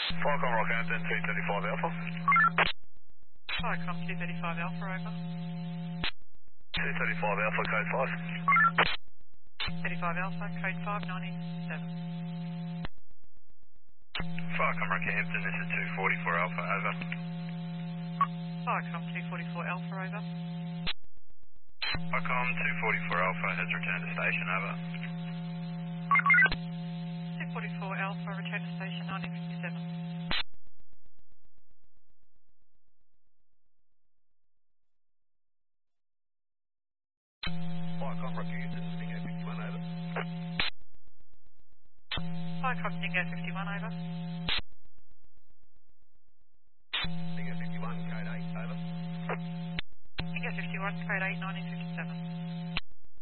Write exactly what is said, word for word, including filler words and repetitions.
Falcon Rockhampton two thirty-five Alpha. Falcon two thirty-five Alpha, over. two thirty-five Alpha, code five. thirty-five Alpha, code five ninety-seven. Falcon Rockhampton, this is two forty-four Alpha, over. Falcon two forty-four Alpha, over. Falcon two forty-four Alpha has returned to station, over. two forty-four Alpha, return to station nineteen fifty-seven. Falcon Rockhampton, Bingo fifty-one, over. Falcon Dingo fifty-one, over.